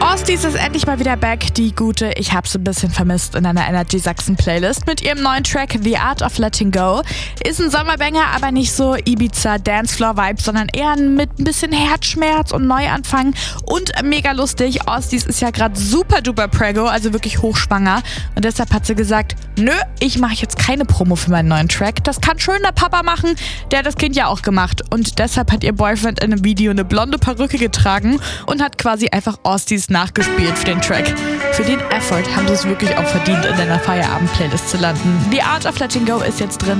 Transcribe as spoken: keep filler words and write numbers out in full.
Ostis ist endlich mal wieder back, die gute Ich hab's ein bisschen vermisst in einer Energy Sachsen Playlist mit ihrem neuen Track The Art of Letting Go. Ist ein Sommerbanger, aber nicht so Ibiza Dancefloor Vibes, sondern eher mit ein bisschen Herzschmerz und Neuanfang und mega lustig. Ostis ist ja gerade super duper preggo, also wirklich hochschwanger, und deshalb hat sie gesagt, nö, ich mache jetzt keine Promo für meinen neuen Track. Das kann schön der Papa machen, der hat das Kind ja auch gemacht, und deshalb hat ihr Boyfriend in einem Video eine blonde Perücke getragen und hat quasi einfach Ostis nachgespielt für den Track. Für den Effort haben sie es wirklich auch verdient, in einer Feierabend-Playlist zu landen. The Art of Letting Go ist jetzt drin.